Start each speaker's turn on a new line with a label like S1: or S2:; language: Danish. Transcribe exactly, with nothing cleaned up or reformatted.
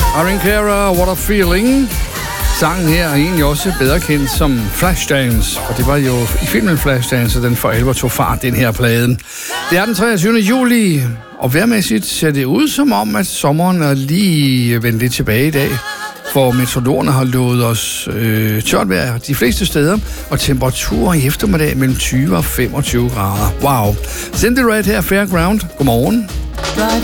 S1: Irene Cara, What a Feeling. Sangen her er egentlig også bedre kendt som Flashdance, og det var jo i filmen Flashdance, at den for alvor tog fart, den her plade. Det er den treogtyvende juli, og vejrmæssigt ser det ud som om, at sommeren er lige vendt lidt tilbage i dag. For meteorologerne har lovet os øh, tørt vejr de fleste steder, og temperaturer i eftermiddag mellem tyve og femogtyve grader. Wow. Cindy Red her, Fairground. Godmorgen.